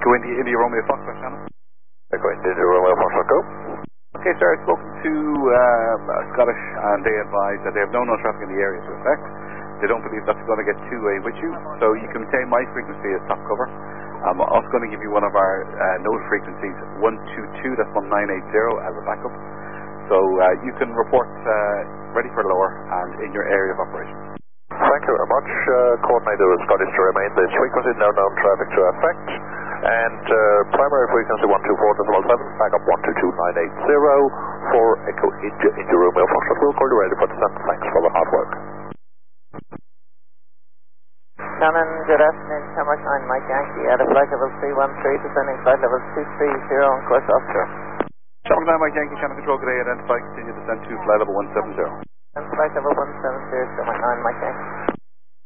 Echo India Romeo Foxtrot, Shannon. Echo India Romeo Foxtrot, go. Okay, sir, I've spoken to Scottish, and they advise that they have no traffic in the area to affect. They don't believe that's going to get two-way with you, so you can maintain my frequency as top cover. I'm also going to give you one of our node frequencies, 122, that's 1980 as a backup. So you can report ready for lower and in your area of operation. Thank you very much. Coordinated with Scottish to remain this frequency, no known traffic to affect. And primary frequency 124.7, backup 122980 for Echo India Romeo Foxtrot. We'll call you ready for descent. Thanks for the hard work. Shannon, good afternoon. Camera 9 Mike Yankee at a flight level 313, descending flight level 230 on course offshore. Camera 9 Mike Yankee, channel control, good day, identify, continue descent to flight level 170. And flight level 170, Camera 9 Mike Yankee.